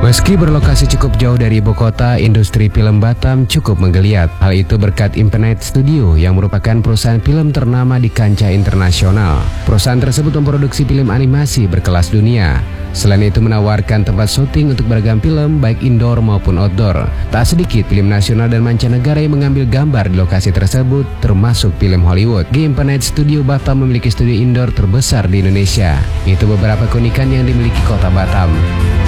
Meski berlokasi cukup jauh dari ibu kota, industri film Batam cukup menggeliat. Hal itu berkat Impenite Studio yang merupakan perusahaan film ternama di kancah internasional. Perusahaan tersebut memproduksi film animasi berkelas dunia. Selain itu menawarkan tempat syuting untuk beragam film baik indoor maupun outdoor. Tak sedikit film nasional dan mancanegara yang mengambil gambar di lokasi tersebut, termasuk film Hollywood. Impenite Studio Batam memiliki studio indoor terbesar di Indonesia. Itu beberapa keunikan yang dimiliki kota Batam.